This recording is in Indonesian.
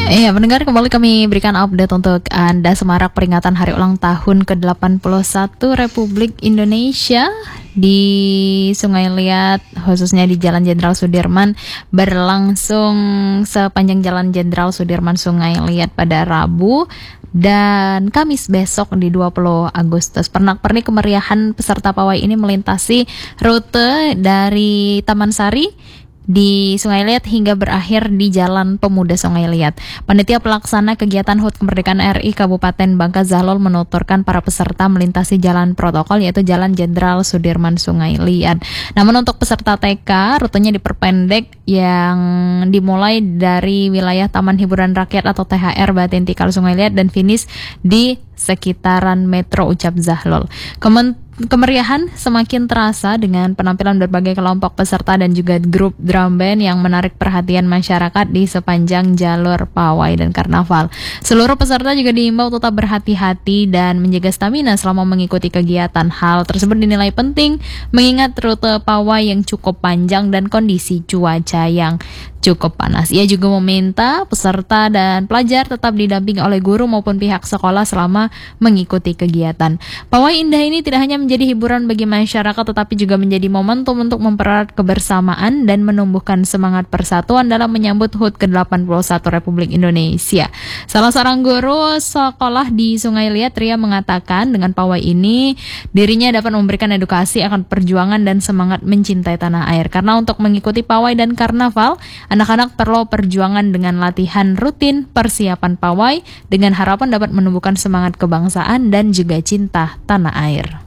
Iya, pendengar, kembali kami berikan update untuk Anda semarak peringatan Hari Ulang Tahun ke-81 Republik Indonesia di Sungai Liat, khususnya di Jalan Jenderal Sudirman, berlangsung sepanjang Jalan Jenderal Sudirman Sungai Liat pada Rabu dan Kamis besok di 20 Agustus. Pernak-pernik kemeriahan peserta pawai ini melintasi rute dari Taman Sari di Sungai Liat hingga berakhir di Jalan Pemuda Sungai Liat. Panitia pelaksana kegiatan HUT Kemerdekaan RI Kabupaten Bangka Zahlol menuturkan para peserta melintasi jalan protokol yaitu Jalan Jenderal Sudirman Sungai Liat. Namun untuk peserta TK, rutenya diperpendek yang dimulai dari wilayah Taman Hiburan Rakyat atau THR Batin Tikal Sungai Liat dan finish di sekitaran Metro Ucap Zahlol. Kemeriahan semakin terasa dengan penampilan berbagai kelompok peserta dan juga grup drum band yang menarik perhatian masyarakat di sepanjang jalur pawai dan karnaval. Seluruh peserta juga diimbau tetap berhati-hati dan menjaga stamina selama mengikuti kegiatan. Hal tersebut dinilai penting mengingat rute pawai yang cukup panjang dan kondisi cuaca yang cukup panas. Ia juga meminta peserta dan pelajar tetap didampingi oleh guru maupun pihak sekolah selama mengikuti kegiatan. Pawai indah ini tidak hanya menjadi hiburan bagi masyarakat tetapi juga menjadi momentum untuk mempererat kebersamaan dan menumbuhkan semangat persatuan dalam menyambut HUT ke-81 Republik Indonesia. Salah seorang guru sekolah di Sungai Liat, Ria, mengatakan dengan pawai ini dirinya dapat memberikan edukasi akan perjuangan dan semangat mencintai tanah air. Karena untuk mengikuti pawai dan karnaval, anak-anak perlu perjuangan dengan latihan rutin persiapan pawai dengan harapan dapat menumbuhkan semangat kebangsaan dan juga cinta tanah air.